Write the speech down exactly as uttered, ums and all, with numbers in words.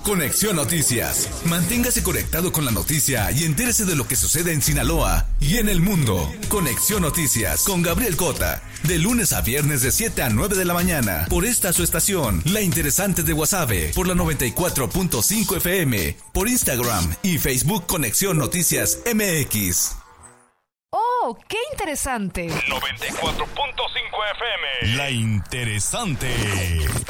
Conexión Noticias. Manténgase conectado con la noticia y entérese de lo que sucede en Sinaloa y en el mundo. Conexión Noticias con Gabriel Cota. De lunes a viernes de siete a nueve de la mañana. Por esta su estación, La Interesante de Guasave. Por la noventa y cuatro punto cinco F M. Por Instagram y Facebook Conexión Noticias M X. ¡Oh, qué interesante! noventa y cuatro punto cinco F M. La Interesante.